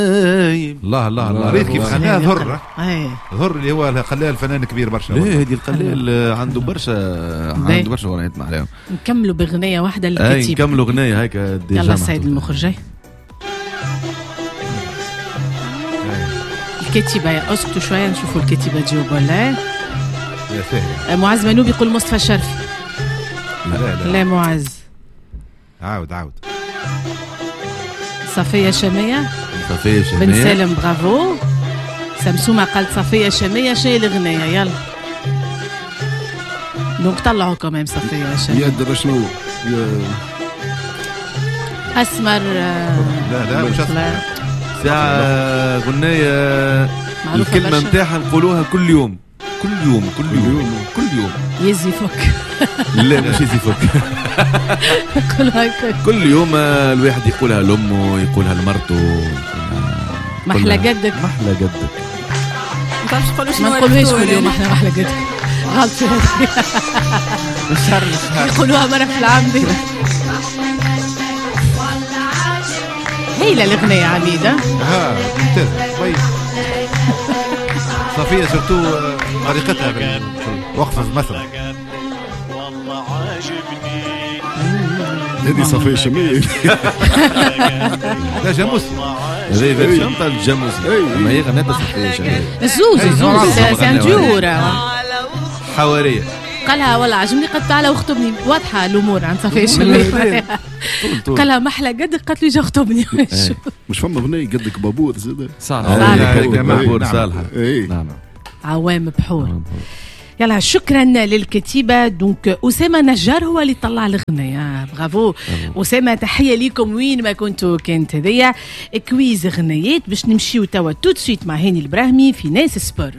الله الله الله. ريت كيف خلاها ظهر ظهر اللي هو خلاها الفنان كبير برشا. لا هذه القلال عنده برشا غنيات معاهم. نكملوا بغنية واحدة للكتيبة. نكملوا غنية هيك. يلا السيد المخرج جاي. الكتيبة يا اسكتوا شوية نشوفوا الكتيبة تجاوب ولا معز منوب يقول مصطفى الشرفي. لا معز. عاود صفية شامية. بن سالم برافو. سمسومة قالت صفية شامية. شي الغنية يلا دونك طلعوا كمان صفية شامية. يد شنو أسمر. لا مش أسمر. ساعة غنية الكلمة متاعها نقولوها كل يوم يزيفك. لا مش يزيفك. كل يوم الواحد يقولها لأمه يقولها لمرته. محلى جدك. ما نقولوهاش كل يوم احنا محلى جدك. غلط. يقولوها مرة في العام دي. هيلا الأغنية عميدة. ممتاز طيب. صفية سرتو طريقتها وقفة مثلا. هذه صفية شامية. لا جاموسي. هذه فيرسيون تاع الجاموسي. ما هي غنيتها صفية شامية. الزوز سانديورة حوارية. قالها والله عجبني قد تعالى واخطبني. واضحة الأمور عن صفية شامية. قالها محلى قدك قالت لي جا اخطبني. مش فما بني قدك بابور زاد صالحة. بابور صالحة. نعم. عوام بحور. يلا شكرا للكتيبة. دونك أسامة نجار هو اللي طلع الغنية. برافو أسامة. تحية ليكم وين ما كنتوا. كانت هذيا كويز غنيات باش نمشيو توا توت سويت مع هاني البراهمي في ناس سبور.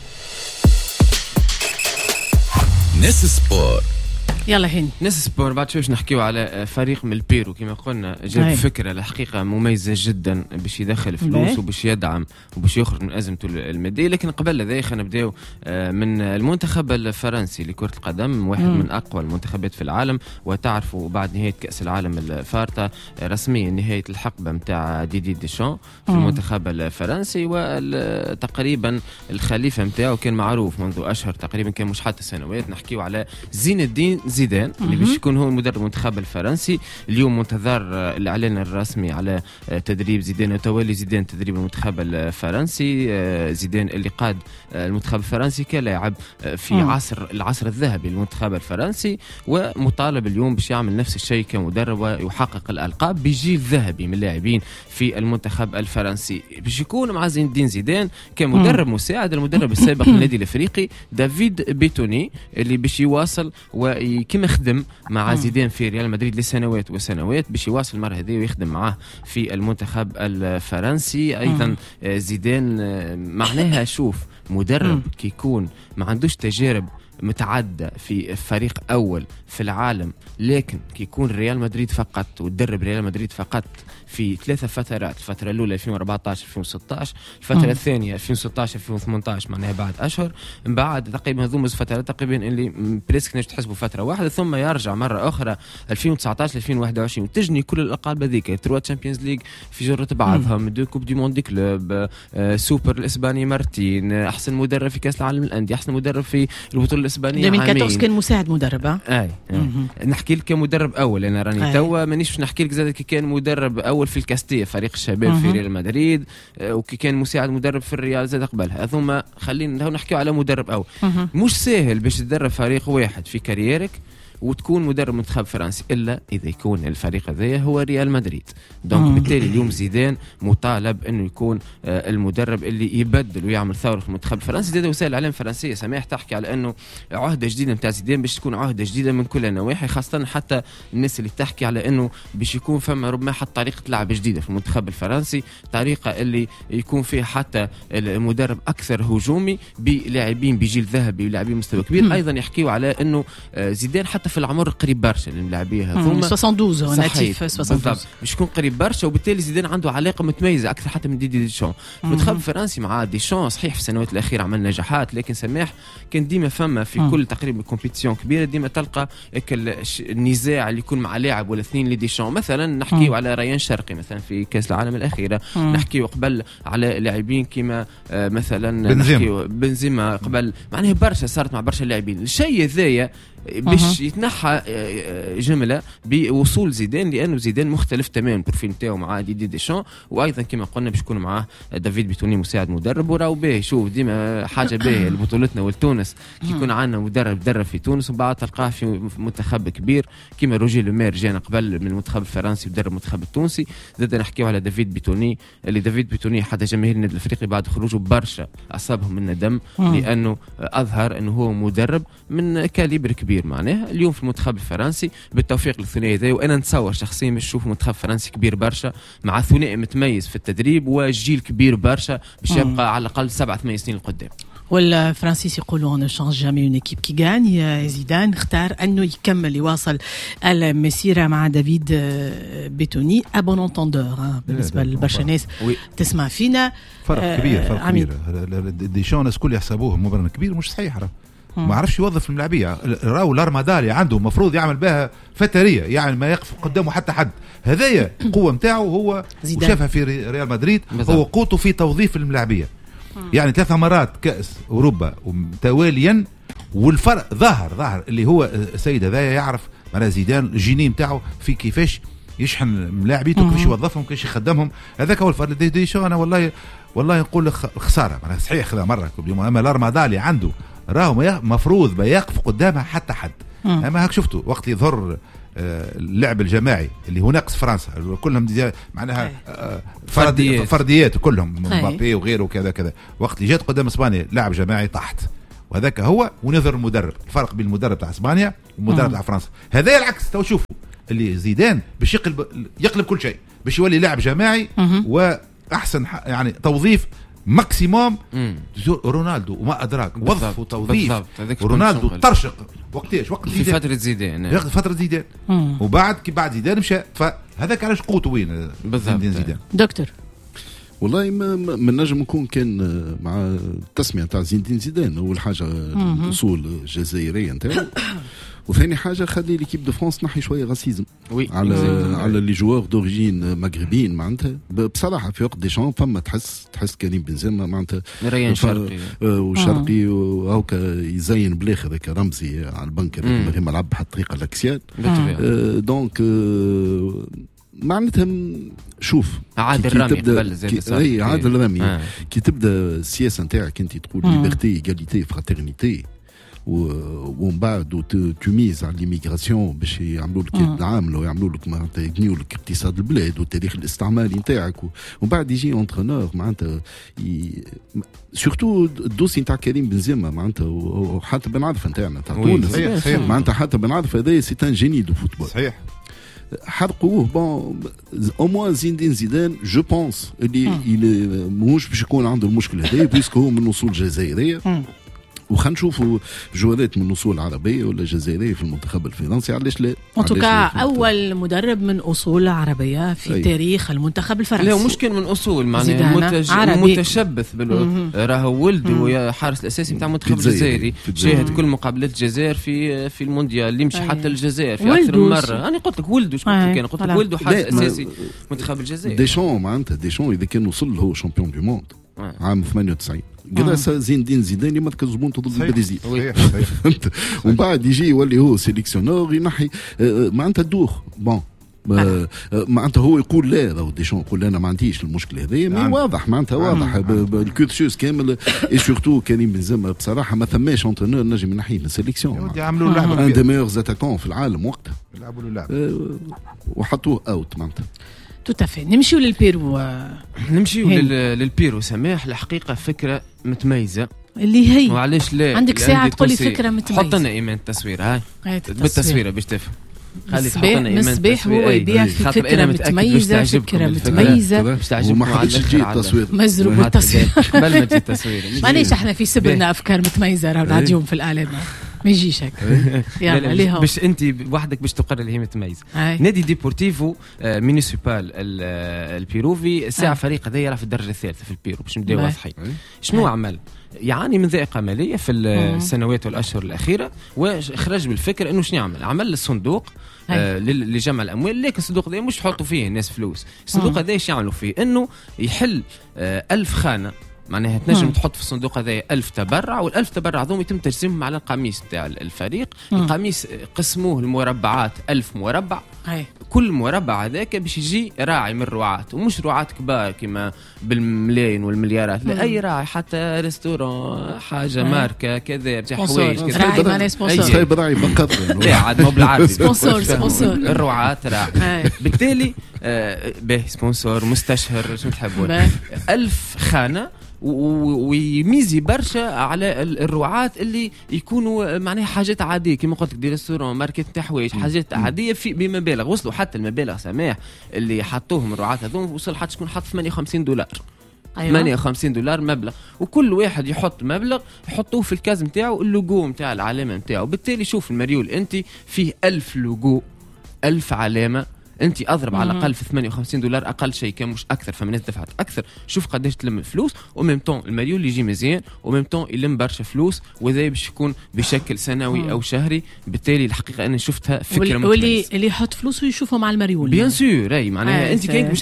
ناس سبور. يلا هاني. ناس سبور بعد شويش نحكيو على فريق من البيرو كما قلنا جاب فكرة الحقيقة مميزة جدا باش يدخل فلوس وباش يدعم وباش يخرج من أزمته المادية. لكن قبل ذلك خلينا نبداو من المنتخب الفرنسي لكرة القدم. واحد من أقوى المنتخبات في العالم. وتعرفوا بعد نهاية كأس العالم الفارطة رسميا نهاية الحقبة متاع ديدي ديشان في المنتخب الفرنسي. وتقريبا الخليفة متاعه كان معروف منذ أشهر تقريبا كان مش حتى سنوات. نحكيو على زين الدين زيدان اللي باش يكون هو مدرب المنتخب الفرنسي. اليوم منتظر الاعلان الرسمي على تدريب زيدان وتولي زيدان تدريب المنتخب الفرنسي. زيدان اللي قاد المنتخب الفرنسي كلاعب في العصر الذهبي للمنتخب الفرنسي. ومطالب اليوم باش يعمل نفس الشيء كمدرب ويحقق الالقاب بجيل ذهبي من اللاعبين في المنتخب الفرنسي. باش يكون مع زين الدين زيدان كمدرب مساعد المدرب السابق للنادي الافريقي دافيد بيتوني اللي باش يواصل كما خدم مع زيدان في ريال مدريد لسنوات وسنوات باش يواصل المرة هذه ويخدم معاه في المنتخب الفرنسي. أيضا زيدان معناها شوف مدرب كيكون ما عندوش تجارب متعدة في فريق أول في العالم لكن كيكون ريال مدريد فقط وتدرب ريال مدريد فقط في 3 فترات. الفترة الأولى 2014-2016 الفترة الثانية 2016-2018 معناها بعد أشهر من بعد تقريبا هذوما فترات تقريبا اللي بريسك نجد تحسبوا فترة واحدة ثم يرجع مرة أخرى 2019-2021 تجني كل الألقاب هذيك 3 تشامبيونز ليج في جرة بعضهم 2 كوب دي موند كلوب سوبر الإسباني مرتين أحسن مدرب في كأس العالم للأندية أحسن مدرب في البطولة الإسبانية 2014 كان مساعد مدرب. نحكي لك كمدرب أول أنا راني توا مانيش نحكي لك زاد كي كان مدرب أول في الكاستية فريق الشباب في ريال مدريد وكي كان مساعد مدرب في الريال زاد قبلها. ثم خلينا نحكي على مدرب أول. مش سهل باش تدرب فريق واحد في كاريرك وتكون مدرب منتخب فرنسي إلا إذا يكون الفريق هذا هو ريال مدريد. دونك بالتالي اليوم زيدان مطالب أنه يكون المدرب اللي يبدل ويعمل ثورة في المنتخب الفرنسي. زاد وسائل الإعلام الفرنسية سماح تحكي على أنه عهدة جديدة متاع زيدان باش تكون عهدة جديدة من كل النواحي خاصة حتى الناس اللي تحكي على أنه باش يكون فما ربما حتى طريقة لعب جديدة في المنتخب الفرنسي طريقة اللي يكون فيها حتى المدرب أكثر هجومي بلاعبين بجيل ذهبي ولاعبين مستوى كبير. أيضا يحكيوا على أنه زيدان حتى في العمر قريب برشا للاعبيه هذوما 72 هو ناتيف 72 باش يكون قريب برشا، وبالتالي زيدان عنده علاقه متميزه اكثر حتى من ديدي ديشان. المنتخب الفرنسي مع ديشان صحيح في السنوات الاخيره عمل نجاحات، لكن سماح كان ديما فما في كل تقريبا كومبيتيسيون كبيره ديما تلقى النزاع اللي يكون مع لاعب ولا اثنين لديشان. مثلا نحكيو على ريان شرقي مثلا في كاس العالم الاخيره، نحكيو قبل على لاعبين كيما مثلا بنزيما قبل، معناها برشا صارت مع برشا لاعبين. الشيء هذايا باش يتنحى جمله بوصول زيدان، لانه زيدان مختلف تماما البروفيل نتاعو مع ديدي ديشان، وايضا كما قلنا باش يكون معاه دافيد بيتوني مساعد مدرب. وراو باهي شوف ديما حاجه باهيه لبطولتنا ولتونس كي يكون عندنا مدرب درب في تونس وبعد تلقاه في منتخب كبير كيما روجي لومير جانا قبل من المنتخب الفرنسي ودرب المنتخب التونسي. زاد نحكيو على دافيد بيتوني، اللي دافيد بيتوني حتى جماهير النادي الافريقي بعد خروجه برشا اصابهم من الندم، لانه اظهر انه هو مدرب من كاليبر كبير معناها اليوم في المنتخب الفرنسي بالتوفيق للثنائي ذا. وانا نتصور شخصيا باش نشوف منتخب فرنسي كبير برشا مع ثنائي متميز في التدريب وجيل كبير برشا باش يبقى على الاقل 7-8 سنين لقدام. والفرنسيس يقولوا on ne change jamais une équipe qui gagne. زيدان اختار انه يكمل يواصل المسيره مع دافيد بيتوني ابون انتوندور بالنسبه لبرشا ناس تسمع فينا. فرق كبير ديشان الكل يحسبوه مبرر كبير مش صحيح. ما عرفش يوظف الملاعبيه. راهو الارمادالي عنده مفروض يعمل بها فتريه، يعني ما يقف قدامه حتى حد. هذايا القوه نتاعو هو وشافها في ريال مدريد، هو قوته في توظيف الملاعبيه. يعني 3 مرات كأس أوروبا متواليا، والفرق ظاهر اللي هو السيد هذايا يعرف معناها زيدان الجيني نتاعو في كيفاش يشحن ملاعبيته، كيفاش يوظفهم، كيفاش يخدمهم. هذاك هو الفرق. ديشان انا والله نقول خساره معناها صحيح خذا مره كل يوم، اما الارمادالي عنده راهو مفروض بيقف قدامها حتى حد. اما هاك شفتوا وقت يظهر اللعب الجماعي اللي هو ناقص فرنسا كلهم معناها فرديات كلهم مبابي وغيره كذا وقت جات قدام اسبانيا لعب جماعي طاحت. وهذاك هو ونظر المدرب، الفرق بين المدرب تاع اسبانيا والمدرب تاع فرنسا. هذا العكس. تو شوفوا اللي زيدان باش يقلب كل شيء، باش يولي لاعب جماعي واحسن يعني توظيف ماكسيموم. رونالدو وما ادراك وظفوا توظيف رونالدو طرشق وقت في فتره زيدان وبعد كي بعد زيدان مشى. فهذاك علاش قوته وين زيدان. دكتور والله ما نجم نكون كان مع التسميه تاع زيدان. اول حاجه الاصول الجزائريه نتاعو، وثاني حاجه خلي ليكيب دو فرانس نحي شويه غاسيزم على لي جوار دوريجين مغربيين. معناتها بصراحه في وقت ديشان فما تحس كريم بنزيما معناتها ريان شرقي وشرقي وهكا يزين بلاخ هذاك رمزي على البنك هذاك ما لعب بحال الطريقه الاكسيال. دونك معناتها شوف عادل رامي قبل زي عادل رامي كي تبدا السياسه نتاعك انت تقول ليبرتي ايغاليتي فراترنيتي ومن بعد تميز على ليميغراسيون باش يعملوا لك العامله ويعملوا لك معناتها يبنيوا لك اقتصاد البلاد والتاريخ الاستعماري نتاعك. ومن بعد يجي اونترينور معناتها سورتو الدوسي نتاع كريم بنزيما معناتها وحتى بن عرفه نتاعنا تاع تونس معناتها حتى بن عرفه هذا سي ان جيني دو فوتبول صحيح. حرقوه بون او موان زيدان جو بونس اللي ماهوش باش يكون عنده المشكل هذا بيسكو هو من اصول جزائريه. وخا نشوفوا جوالات من اصول عربيه ولا جزائريه في المنتخب الفرنسي. علاش لا؟ انتوكا اول مدرب من اصول عربيه في تاريخ المنتخب الفرنسي. لا مش كان من اصول معناها متشبث راهو ولده حارس الاساسي نتاع المنتخب الجزائري، شاهد كل مقابلات الجزائر في المونديال اللي مشي حتى الجزائر في اكثر من مره. انا قلت لك ولده كان قلت لك ولده حارس اساسي منتخب الجزائر. ديشان معناتها اذا كان وصل هو شامبيون دو موند عام 98 قداس زيدان يمركز زبونته ضد البرازيل. ومن بعد يجي يولي هو سيليكسيونور ينحي معناتها الدوخ بون معناتها هو يقول لا راهو ديشان يقول انا ما عنديش المشكله هذه مي واضح معناتها واضح بالكورسوس كامل. اي سورتو كريم بنزيما بصراحه ما ثماش انترينور نجم ينحيه من السيليكسيون. يعملوا لعبه ان دي ميور اتاكون في العالم وقتها يلعبوا له لعبه وحطوه اوت معناتها. توتافي. نمشيو للبيرو سماح الحقيقه فكره متميزه اللي هي وعلاش لا عندك ساعه تقول لي فكره متميزه. حط لنا ايمان التصوير هاي بالتصويره باش تفهم. مصباح هو يبيع في فكره متميزه باش تعجبكم. وما حدش يجي التصوير مزروب بالتصوير قبل ما تجي التصوير. معليش احنا في سبلنا افكار متميزه راهو نعديهم في الاعلام. ما يجيش هكا. يلا ليه باش انت وحدك باش تقرر اللي هي متميزه. نادي ديبورتيفو مينيسيبال البيروفي ساعه فريق هذا يلعب في الدرجه الثالثه في البيرو باش نبداو واضحين. شنو عمل؟ يعني من ضائقه ماليه في السنوات والاشهر الاخيره، وخرج بالفكره انه شنو يعمل؟ عمل الصندوق لجمع الاموال، لكن الصندوق هذا مش يحطوا فيه الناس فلوس. الصندوق هذا ايش يعملوا فيه؟ انه يحل 1000 خانه، معناها تنجم تحط في الصندوق هذا 1000 تبرع، وال1000 تبرع هذوم يتم تجسيمهم على القميص تاع الفريق. القميص قسموه المربعات 1000 مربع. كل مربع هذاك باش يجي راعي من الرعاة، ومش رعاة كبار كما بالملايين والمليارات، لا اي راعي، حتى ريستورون، حاجه ماركه كذا، حوايج كذا، راعي معناه سبونسور، راعي بقدر لا عاد مو بالعربي، سبونسور الرعاة راعي. بالتالي به سبونسور مستشهر شو تحبون 1000 خانه، ويميزي برشا على الرعاة اللي يكونوا معناها حاجات عاديه كما قلت لك، دي ريستورون، ماركت تاع حوايج، حاجات عاديه في بمبالغ. وصلوا حتى المبالغ سماح اللي حطوهم الرعاة هذوم، وصل حتى شكون حط $58. 58 دولار مبلغ، وكل واحد يحط مبلغ يحطوه في الكاز نتاعو، اللوجو نتاع العلامه نتاعو. بالتالي شوف المريول انت فيه 1000 لوجو، 1000 علامه، انت اضرب على الاقل في $58 اقل شيء، كان مش اكثر، فما ناس دفعت اكثر. شوف قداش تلم الفلوس، وميم طون المريول يجي مزيان، وميم طون يلم برشا فلوس، وذا باش يكون بشكل سنوي او شهري. بالتالي الحقيقه انا شفتها فكره ممتازه، اللي يحط فلوس ويشوفه مع المريول بيان سور. اي معناها انت كاين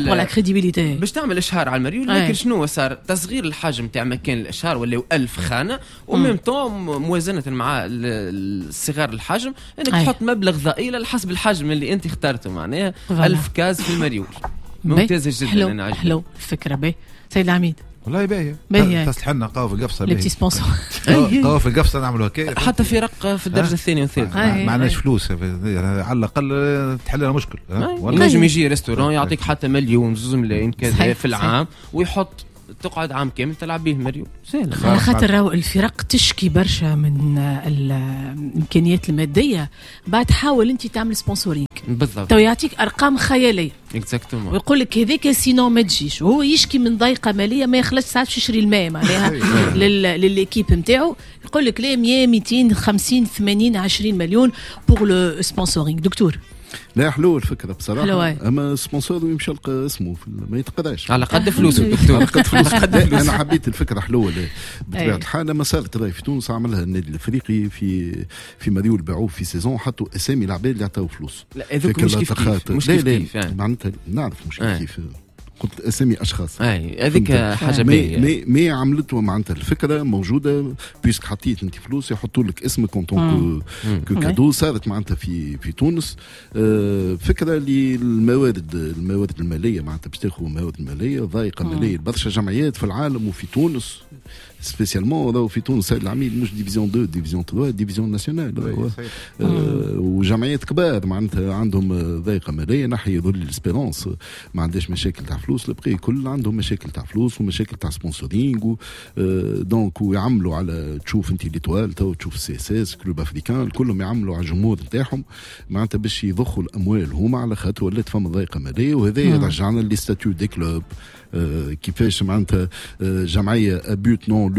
باش تعمل اشهار على المريول، لكن شنو صار؟ تصغير الحجم تاع مكان الاشهار، ولاو 1000 خانه، وميم طون موازنه مع صغار الحجم انك تحط مبلغ ضئيل على حسب الحجم اللي انت اخترته، معناها 1000 كاز في المريول. ممتازة جدا. أنا عجبني. حلو الفكرة. باهي سيد العميد، والله باهية تصلح لنا قهوة في القفصة، لي بتي سبونسور قهوة في القفصة نعملوا هكا، حتى في في الدرجة الثانية والثالثة ما عندناش فلوس على الأقل تحل لنا مشكل. نجم يجي ريستورون يعطيك حتى 1,000,000 2 ملايين كذا في العام، ويحط تقعد عام كامل تلعب به مريول. على خاطر الفرق تشكي برشا من الامكانيات الماديه، بعد حاول انت تعمل سبونسورينغ بالضبط، تو يعطيك ارقام خياليه اكزاكتومون، ويقول لك هذاك سينو ما تجيش، وهو يشكي من ضيقه ماليه ما يخلصش ساعات يشري الماء معناها للإكيب نتاعو، يقول لك لا 100 250 80 20 مليون بور لو سبونسورينغ. دكتور لا حلو الفكره بصراحه، حلوة. اما سبونسور يمشي اسمه ما يتقداش على قد فلوسه الدكتور، على قد فلوسه. انا حبيت الفكره حلوه بطبيعه الحال. لما صارت في تونس عملها النادي الافريقي في مريول باعوه في سيزون، حطوا اسامي العباد اللي عطاو فلوس. لا هذوك مش كيف يعني معناتها نعرف مش كيف قلت اسامي اشخاص. هذيك حاجه باهيه. مي عملته معناتها الفكره موجوده، بيسك حطيت انت فلوس يحطوا لك اسمك كونتون كادو. صارت معناتها في تونس فكره للموارد الماليه، معناتها باش تاخذوا الموارد الماليه ضايقه ماليه برشا جمعيات في العالم وفي تونس سبيسيالمون. في تونس سيد العميد مش ديفيزيون 2 ديفيزيون 3 ديفيزيون ناسيونال، وجمعيات كبار معناتها عندهم ضيقه ماليه. ناحيه ظل الاسبيرونس ما عندهاش مشاكل تاع فلوس، البقيه كل عندهم مشاكل تاع فلوس ومشاكل تاع سبونسورينغ دونك ويعملوا على تشوف انت ليتوال تو تشوف السي اس اس كلوب افريكان كلهم يعملوا على الجمهور نتاعهم معناتها باش يضخوا الاموال هما، على خاطر ولات فما ضيقه ماليه. وهذا يرجعنا لي ستاتيو دي كلوب كيفاش معناتها جمعيه ابيوت نون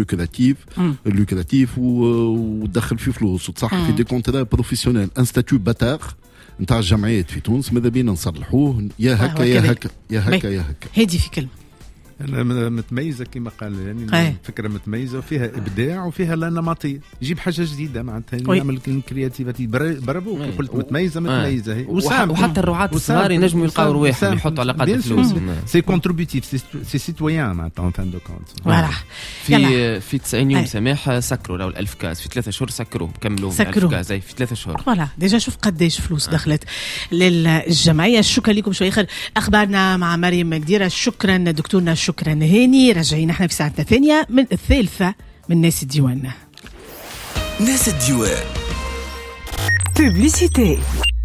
لوكراتيف ودخل في فلوس وتصح في دي كونترا بروفيسيونيل. ان ستاتيو باتار نتاع الجمعيات في تونس ماذا بينا نصلحوه، يا هكا يا هكا يا هكا يا هكا. هذه في كلمه متميزه كما قال، يعني فكره متميزه وفيها ابداع وفيها لا نمطيه، يجيب حاجه جديده معناتها يعمل كرياتيفيتي. برافو قلت متميزه هي. وحتى الرعاة الصغار ينجموا يلقاو رواحهم يحطوا على قد فلوس. سي كونتريبيوتيف سي سيتويان معناتها فان دو كونت. في 90 يوم سماح سكروا لو 1000 كاس، في 3 شهور سكروه كملوا 1000 كاس في 3 شهور. فوالا ديجا شوف قداش فلوس دخلت للجمعيه. شكرا لكم. شوي خير اخبارنا مع مريم قديره. شكرا دكتورنا، شكرا هاني. راجعين احنا في ساعتنا الثانيه من الثالثه من ناس الديوان. ناس الديوان بوبليسيتي.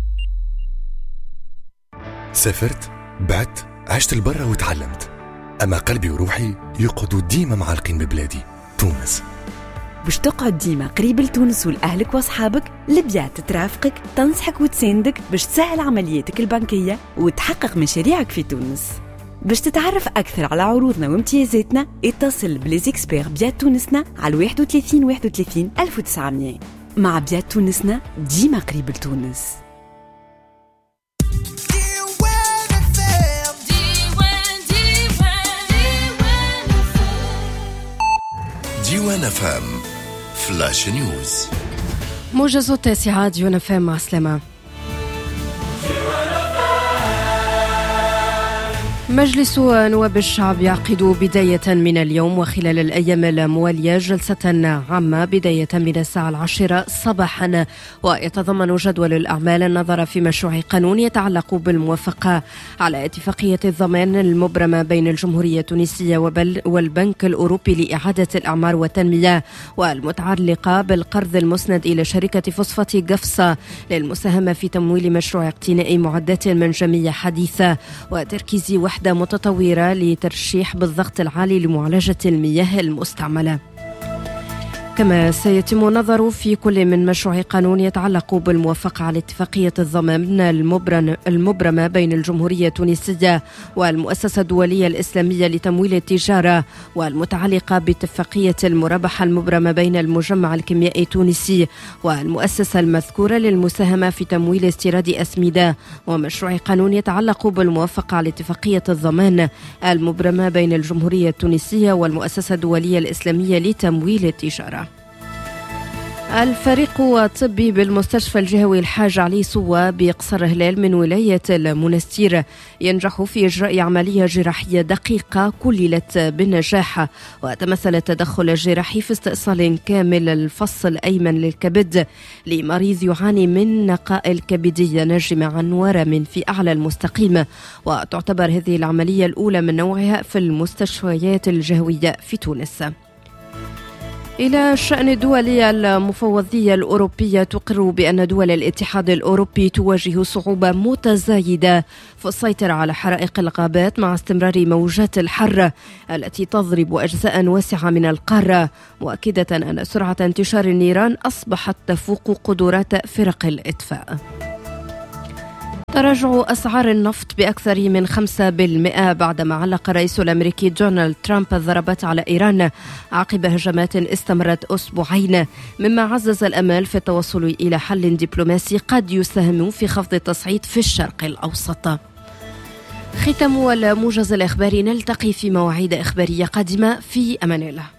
سافرت، بعت، عشت البرة وتعلمت، أما قلبي وروحي يقعدوا ديما معلقين ببلادي تونس. باش تقعد ديما قريب لتونس ولأهلك وأصحابك، لبيع ترافقك، تنصحك وتساندك باش تسهل عملياتك البنكية وتحقق مشاريعك في تونس. باش تتعرف أكثر على عروضنا وامتيازاتنا، اتصل بليزيكسبير بيات تونسنا على 31 31 1900. مع بيات تونسنا ديما قريب لتونس. ديوان فام فلاش نيوز. موجز التاسعة ديوان فام مع سلامة. مجلس نواب الشعب يعقد بداية من اليوم وخلال الأيام الموالية جلسة عامة بداية من الساعة 10 صباحا، ويتضمن جدول الأعمال النظر في مشروع قانون يتعلق بالموافقة على اتفاقية الضمان المبرمة بين الجمهورية التونسية والبنك الأوروبي لإعادة الأعمار والتنمية، والمتعلقة بالقرض المسند إلى شركة فوسفات قفصة للمساهمة في تمويل مشروع اقتناء معدات منجمية حديثة وتركيز وحدة متطورة لترشيح بالضغط العالي لمعالجة المياه المستعملة. كما سيتم النظر في كل من مشروع قانون يتعلق بالموافقة على اتفاقية الضمان المبرمة بين الجمهورية التونسية والمؤسسة الدولية الإسلامية لتمويل التجارة، والمتعلقة باتفاقية المرابحة المبرمة بين المجمع الكيميائي التونسي والمؤسسة المذكورة للمساهمة في تمويل استيراد أسمدة، ومشروع قانون يتعلق بالموافقة على اتفاقية الضمان المبرمة بين الجمهورية التونسية والمؤسسة الدولية الإسلامية لتمويل التجارة. الفريق الطبي بالمستشفى الجهوي الحاج علي صوى بقصر هلال من ولاية المنستير ينجح في إجراء عملية جراحية دقيقة كللت بالنجاح، وتمثل التدخل الجراحي في استئصال كامل الفص الأيمن للكبد لمريض يعاني من نقائل كبدية ناجمة عن ورم في أعلى المستقيم، وتعتبر هذه العملية الأولى من نوعها في المستشفيات الجهوية في تونس. إلى الشأن الدولي، المفوضية الأوروبية تقر بأن دول الاتحاد الأوروبي تواجه صعوبة متزايدة في السيطرة على حرائق الغابات مع استمرار موجات الحر التي تضرب أجزاء واسعة من القارة، مؤكدة أن سرعة انتشار النيران أصبحت تفوق قدرات فرق الإطفاء. تراجع أسعار النفط بأكثر من 5% بعدما علق الرئيس الأمريكي دونالد ترامب الضربات على إيران عقب هجمات استمرت أسبوعين، مما عزز الأمال في التوصل إلى حل دبلوماسي قد يساهم في خفض التصعيد في الشرق الأوسط. ختام الموجز الإخباري، نلتقي في مواعيد إخبارية قادمة، في أمان الله.